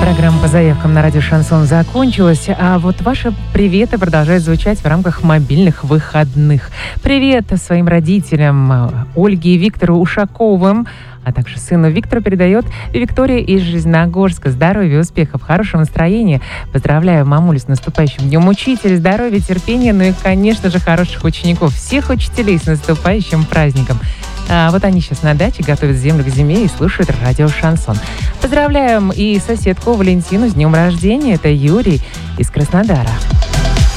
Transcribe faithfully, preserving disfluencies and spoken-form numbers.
Программа по заявкам на радио «Шансон» закончилась, а вот ваши приветы продолжают звучать в рамках мобильных выходных. Привет своим родителям Ольге и Виктору Ушаковым, а также сыну Виктору передает Виктория из Железногорска. Здоровья, успехов, хорошего настроения. Поздравляю мамулю с наступающим Днем Учителя, здоровья, терпения, ну и, конечно же, хороших учеников. Всех учителей с наступающим праздником. А вот они сейчас на даче готовят землю к зиме и слушают радио «Шансон». Поздравляем и соседку Валентину с днем рождения. Это Юрий из Краснодара.